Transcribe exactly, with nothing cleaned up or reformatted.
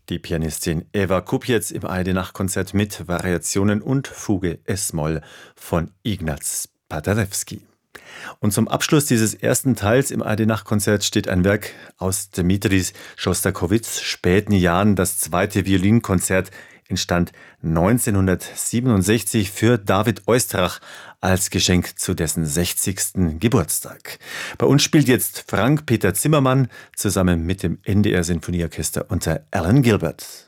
Die Pianistin Eva Kupets im A R D-Nachtkonzert mit Variationen und Fuge S-Moll von Ignaz Paderewski. Und zum Abschluss dieses ersten Teils im A R D-Nachtkonzert steht ein Werk aus Dmitri Schostakowitschs späten Jahren. Das zweite Violinkonzert entstand neunzehnhundertsiebenundsechzig für David Oistrakh als Geschenk zu dessen sechzigsten Geburtstag. Bei uns spielt jetzt Frank-Peter Zimmermann zusammen mit dem N D R Sinfonieorchester unter Alan Gilbert.